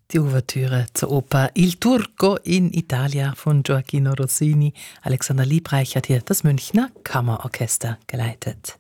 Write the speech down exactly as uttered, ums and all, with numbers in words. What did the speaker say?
Die Ouvertüre zur Oper Il Turco in Italia von Gioachino Rossini. Alexander Liebreich hat hier das Münchner Kammerorchester geleitet.